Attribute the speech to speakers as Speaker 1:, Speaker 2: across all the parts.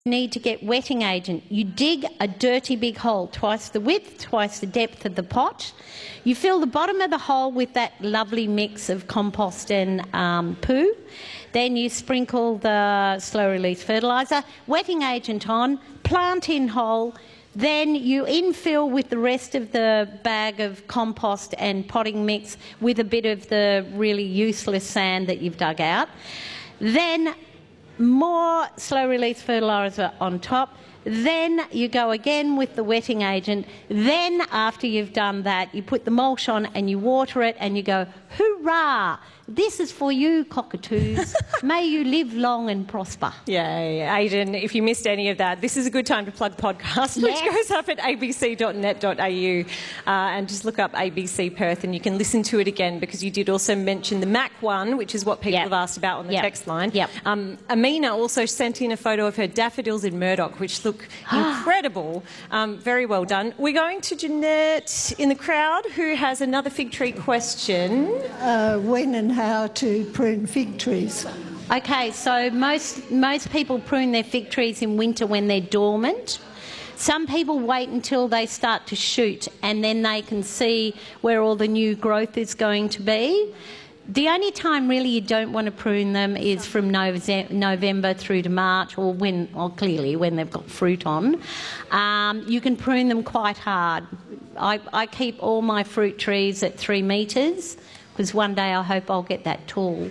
Speaker 1: need to get wetting agent. You dig a dirty big hole, twice the width, twice the depth of the pot. You fill the bottom of the hole with that lovely mix of compost and poo. Then you sprinkle the slow-release fertiliser, wetting agent on, plant in hole. Then you infill with the rest of the bag of compost and potting mix with a bit of the really useless sand that you've dug out. Then more slow-release fertiliser on top. Then you go again with the wetting agent. Then after you've done that, you put the mulch on and you water it and you go, hurrah! This is for you, cockatoos. May you live long and prosper.
Speaker 2: Yeah, Aidan, if you missed any of that, this is a good time to plug the podcast, which goes up at abc.net.au, and just look up ABC Perth and you can listen to it again, because you did also mention the Mac one, which is what people have asked about on the text line. Amina also sent in a photo of her daffodils in Murdoch, which look incredible. Very well done. We're going to Jeanette in the crowd, who has another fig tree question.
Speaker 3: When and how to prune fig trees?
Speaker 1: Okay, so most people prune their fig trees in winter when they're dormant. Some people wait until they start to shoot and then they can see where all the new growth is going to be. The only time really you don't want to prune them is from November through to March, or clearly when they've got fruit on. You can prune them quite hard. I keep all my fruit trees at 3 metres, because one day I hope I'll get that tall.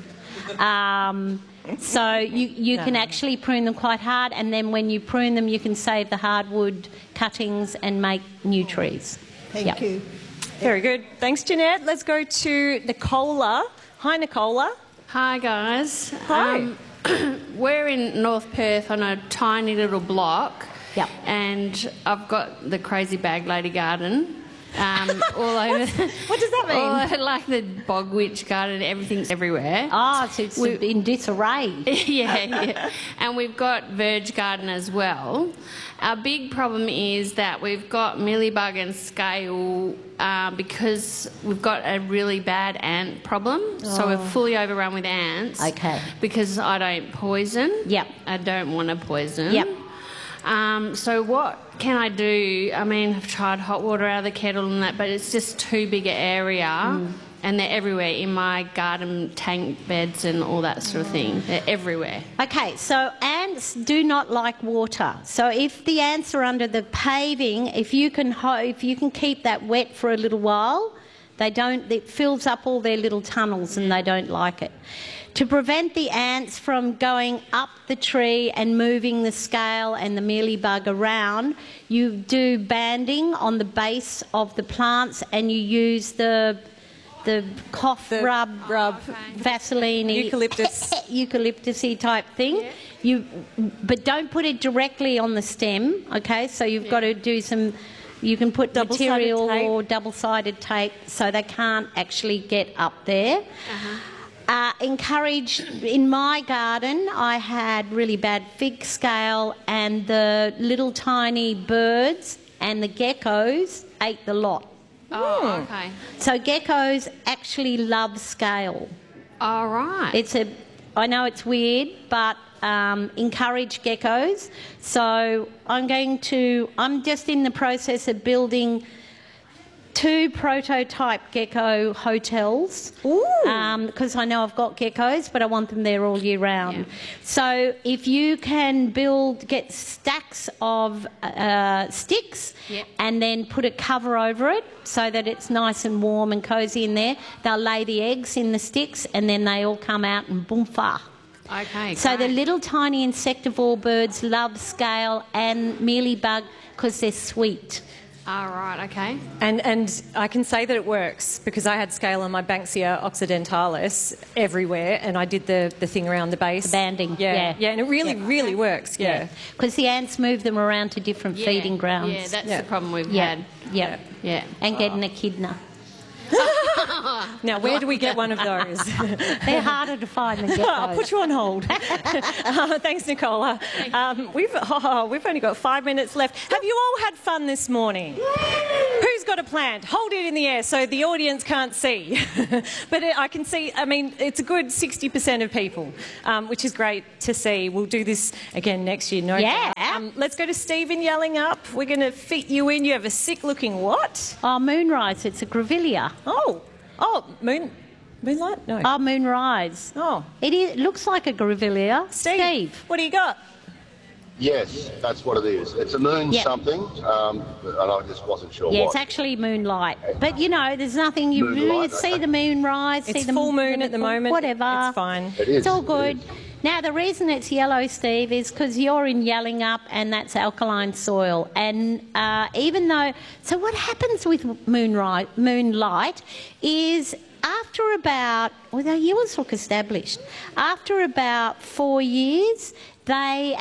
Speaker 1: So you can actually prune them quite hard, and then when you prune them you can save the hardwood cuttings and make new trees.
Speaker 3: Thank you.
Speaker 2: Very good. Thanks, Jeanette. Let's go to Nicola. Hi, Nicola.
Speaker 4: Hi, guys.
Speaker 2: Hi.
Speaker 4: We're in North Perth on a tiny little block.
Speaker 1: Yep.
Speaker 4: And I've got the crazy bag lady garden. All over.
Speaker 1: What does that mean?
Speaker 4: All over, like the bog witch garden, everything's everywhere.
Speaker 1: Oh, so it's in disarray.
Speaker 4: Yeah. And we've got verge garden as well. Our big problem is that we've got mealybug and scale because we've got a really bad ant problem. So we're fully overrun with ants.
Speaker 1: Okay.
Speaker 4: Because I don't poison.
Speaker 1: Yep.
Speaker 4: I don't want to poison.
Speaker 1: Yep.
Speaker 4: So what can I do? I mean, I've tried hot water out of the kettle and that, but it's just too big an area. And they're everywhere in my garden tank beds and all that sort of thing. They're everywhere.
Speaker 1: Okay, so ants do not like water. So if the ants are under the paving, if you can keep that wet for a little while, it fills up all their little tunnels and they don't like it. To prevent the ants from going up the tree and moving the scale and the mealybug around, you do banding on the base of the plants and you use the cough rub, Vaseline, eucalyptus-y type thing. Yeah. But don't put it directly on the stem, okay? So you've got to do some. You can put material or double-sided tape so they can't actually get up there. Encourage, in my garden, I had really bad fig scale and the little tiny birds and the geckos ate the lot.
Speaker 4: Oh, okay.
Speaker 1: So geckos actually love scale.
Speaker 4: All right.
Speaker 1: I know it's weird, but encourage geckos. So I'm just in the process of building 2 prototype gecko hotels, because I know I've got geckos, but I want them there all year round. Yeah. So if you can get stacks of sticks and then put a cover over it so that it's nice and warm and cosy in there, they'll lay the eggs in the sticks and then they all come out and boomfa.
Speaker 4: Okay,
Speaker 1: so the little tiny insectivore birds love scale and mealybug because they're sweet.
Speaker 4: All right, okay.
Speaker 2: And I can say that it works because I had scale on my Banksia occidentalis everywhere and I did the thing around the base.
Speaker 1: The banding.
Speaker 2: Yeah, and it really works. Yeah.
Speaker 1: Because the ants move them around to different feeding grounds.
Speaker 4: Yeah, that's the problem we've had.
Speaker 1: Yeah. And getting an echidna.
Speaker 2: Now, where do we get one of those?
Speaker 1: They're harder to find than geckos.
Speaker 2: I'll put you on hold. Thanks, Nicola. We've only got 5 minutes left. Have you all had fun this morning? Who's got a plant? Hold it in the air so the audience can't see. But I can see, I mean, it's a good 60% of people, which is great to see. We'll do this again next year, no doubt. Let's go to Stephen yelling up. We're going to fit you in. You have a sick-looking what?
Speaker 1: Oh, moonrise. It's a grevillea.
Speaker 2: Oh, moonlight? No.
Speaker 1: Oh, moonrise.
Speaker 2: Oh.
Speaker 1: It looks like a grevillea.
Speaker 2: Steve, what do you got?
Speaker 5: Yes, that's what it is. It's a moon something, and I just wasn't sure
Speaker 1: Yeah,
Speaker 5: what.
Speaker 1: it's actually moonlight. But, you know, there's nothing... You
Speaker 5: Moonlight,
Speaker 1: see the moonrise, see
Speaker 2: It's
Speaker 1: the
Speaker 2: full moon at the moment.
Speaker 1: Whatever.
Speaker 2: It's fine.
Speaker 5: It is.
Speaker 1: It's all good. Now, the reason it's yellow, Steve, is because you're in Yelling Up and that's alkaline soil. And even though... So what happens with moonlight is after about... Well, yours look established. After about 4 years, they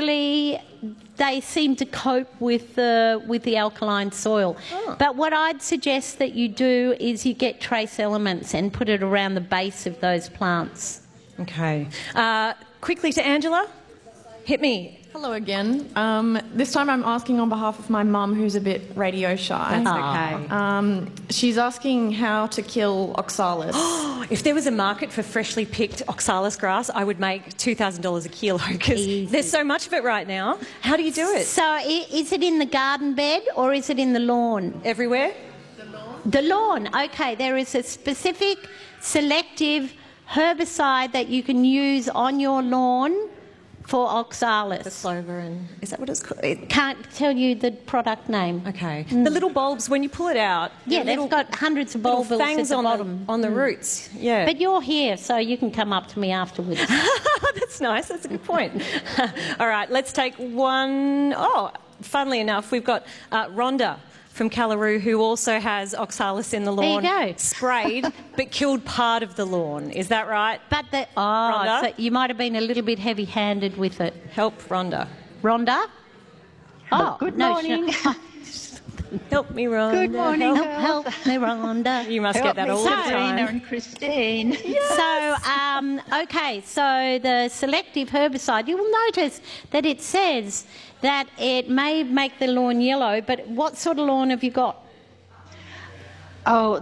Speaker 1: seem to cope with the alkaline soil.
Speaker 2: Oh.
Speaker 1: But what I'd suggest that you do is you get trace elements and put it around the base of those plants.
Speaker 2: Okay. Quickly to Angela. Hit me.
Speaker 6: Hello again. This time I'm asking on behalf of my mum, who's a bit radio shy.
Speaker 2: That's okay.
Speaker 6: She's asking how to kill oxalis.
Speaker 2: If there was a market for freshly picked oxalis grass, I would make $2,000 a kilo because there's so much of it right now. How do you do it?
Speaker 1: So is it in the garden bed or is it in the lawn?
Speaker 2: Everywhere?
Speaker 1: The lawn. Okay, there is a specific selective herbicide that you can use on your lawn for oxalis.
Speaker 2: The clover and... Is that what it's called?
Speaker 1: Can't tell you the product name.
Speaker 2: Okay. The little bulbs, when you pull it out...
Speaker 1: Yeah, they've got hundreds of bulbils at
Speaker 2: fangs
Speaker 1: the
Speaker 2: on
Speaker 1: bottom.
Speaker 2: on the roots. Yeah.
Speaker 1: But you're here, so you can come up to me afterwards.
Speaker 2: That's nice. That's a good point. All right, let's take one... Oh, funnily enough, we've got Rhonda from Callaroo, who also has oxalis in the lawn.
Speaker 1: There you go.
Speaker 2: Sprayed, but killed part of the lawn. Is that right?
Speaker 1: But
Speaker 2: Rhonda?
Speaker 1: so you might have been a little bit heavy-handed with it.
Speaker 2: Help Rhonda.
Speaker 1: Rhonda? Oh,
Speaker 7: Good
Speaker 1: no,
Speaker 7: morning.
Speaker 2: Help me, Rhonda.
Speaker 7: Good morning.
Speaker 1: Help me, Rhonda.
Speaker 2: You must get that all the
Speaker 7: Sabrina
Speaker 2: time.
Speaker 7: and Christine.
Speaker 1: So, okay, so the selective herbicide, you will notice that it says that it may make the lawn yellow, but what sort of lawn have you got?
Speaker 7: Oh,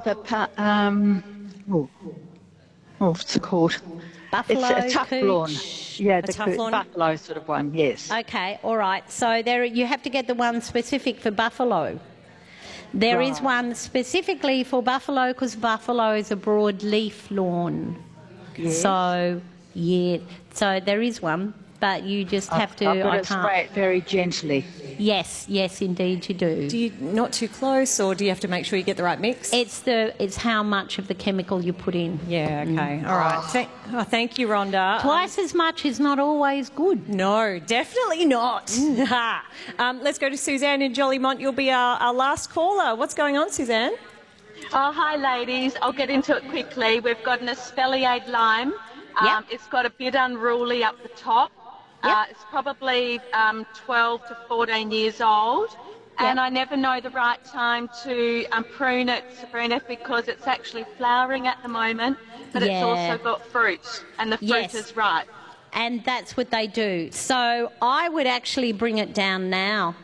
Speaker 7: what's it called?
Speaker 1: Buffalo,
Speaker 7: It's a tough
Speaker 1: cooch?
Speaker 7: lawn. Yeah, the
Speaker 2: tough lawn?
Speaker 7: buffalo sort of one, yes.
Speaker 1: Okay, all right. So there, you have to get the one specific for buffalo. There is one specifically for buffalo because buffalo is a broadleaf lawn.
Speaker 7: Yes.
Speaker 1: So, yeah. So there is one, but you just have to...
Speaker 7: I've got
Speaker 1: I
Speaker 7: to spray it very gently.
Speaker 1: Yes, indeed you do.
Speaker 2: Do you not too close, or do you have to make sure you get the right mix?
Speaker 1: It's how much of the chemical you put in.
Speaker 2: Yeah, okay. All right. Thank you, Rhonda.
Speaker 1: Twice as much is not always good.
Speaker 2: No, definitely not. Let's go to Suzanne in Jollymont. You'll be our last caller. What's going on, Suzanne?
Speaker 8: Oh, hi, ladies. I'll get into it quickly. We've got an espalier lime.
Speaker 1: Yep.
Speaker 8: It's got a bit unruly up the top.
Speaker 1: Yep.
Speaker 8: It's probably 12 to 14 years old. And I never know the right time to prune it, Sabrina, because it's actually flowering at the moment, but it's also got fruit, and the fruit is ripe.
Speaker 1: And that's what they do. So I would actually bring it down now.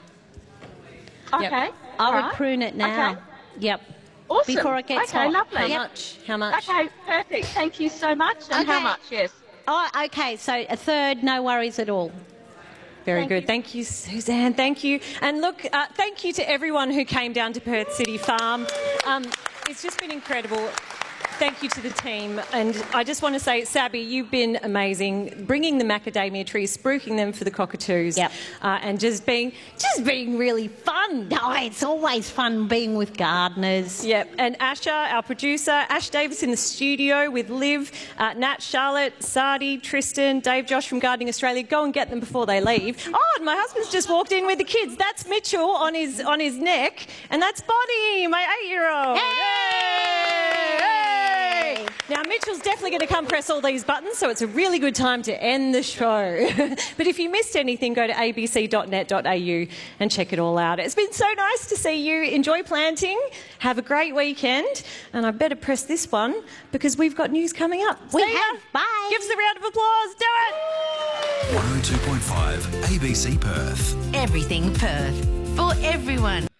Speaker 8: Okay.
Speaker 1: I would prune it now.
Speaker 8: Okay.
Speaker 1: Yep.
Speaker 8: Awesome.
Speaker 1: Before it gets
Speaker 8: okay,
Speaker 1: hot.
Speaker 8: lovely.
Speaker 2: How much?
Speaker 8: Okay, perfect. Thank you so much. And how
Speaker 1: Okay.
Speaker 8: much? Yes.
Speaker 1: Oh, okay. So a third, no worries at all.
Speaker 2: Very good. Thank you, Suzanne. Thank you. And look, thank you to everyone who came down to Perth City Farm. It's just been incredible. Thank you to the team. And I just want to say, Sabby, you've been amazing, bringing the macadamia trees, spruiking them for the cockatoos, and just being really fun.
Speaker 1: Oh, it's always fun being with gardeners.
Speaker 2: Yep. And Asha, our producer, Ash Davis in the studio with Liv, Nat, Charlotte, Sardi, Tristan, Dave, Josh from Gardening Australia. Go and get them before they leave. Oh, and my husband's just walked in with the kids. That's Mitchell on his neck, and that's Bonnie, my 8-year-old. Hey! Now, Mitchell's definitely going to come press all these buttons, so it's a really good time to end the show. But if you missed anything, go to abc.net.au and check it all out. It's been so nice to see you. Enjoy planting. Have a great weekend. And I better press this one because we've got news coming up.
Speaker 1: We
Speaker 2: See ya.
Speaker 1: have. Bye.
Speaker 2: Give us a round of applause. Do it.
Speaker 9: 102.5 ABC Perth.
Speaker 10: Everything Perth. For everyone.